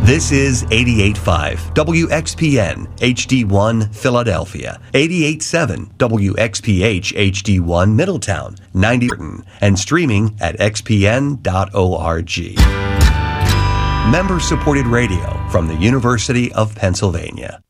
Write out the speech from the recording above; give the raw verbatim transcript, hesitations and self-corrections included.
This is eighty-eight point five W X P N H D one Philadelphia, eighty-eight point seven W X P H H D one Middletown, ninety and streaming at x p n dot org. Member-supported radio from the University of Pennsylvania.